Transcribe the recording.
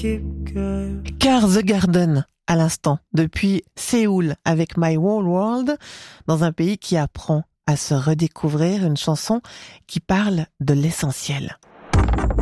Car The Garden, à l'instant, depuis Séoul avec My Whole World, dans un pays qui apprend à se redécouvrir, une chanson qui parle de l'essentiel.